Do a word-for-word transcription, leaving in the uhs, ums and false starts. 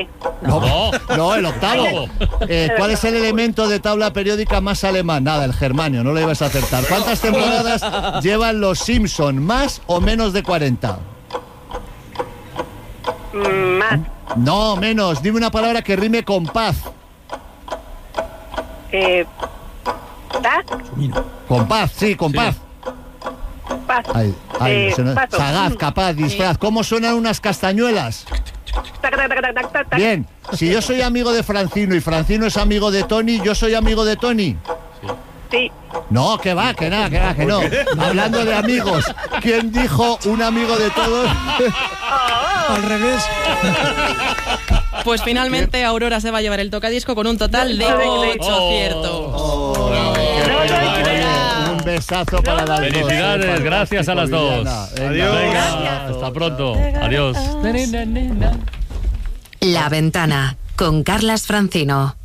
No, no, el octavo. Eh, ¿Cuál es el elemento de tabla periódica más alemán? Nada, el germanio, no lo ibas a acertar. ¿Cuántas temporadas llevan los Simpson? ¿Más o menos de cuarenta? Más. No, menos. Dime una palabra que rime con paz. Eh, ¿Paz? Con paz, sí, con Sí. paz. Paz. Ay, ay, Eh, suena- paso. sagaz, capaz, disfraz. ¿Cómo suenan unas castañuelas? Tac, tac, tac, tac, tac, tac, tac. Bien, si yo soy amigo de Francino y Francino es amigo de Tony, ¿yo soy amigo de Tony? Sí. No, que va, que nada, que va, que no. Hablando de amigos, ¿quién dijo un amigo de todos? Al revés. Pues finalmente Aurora se va a llevar el tocadisco con un total de ocho aciertos. Oh, qué pena. Oye, un besazo para las dos. Felicidades, gracias a las dos. Viviana. Venga, Adiós. Venga, hasta pronto. Adiós. La Ventana con Carlas Francino.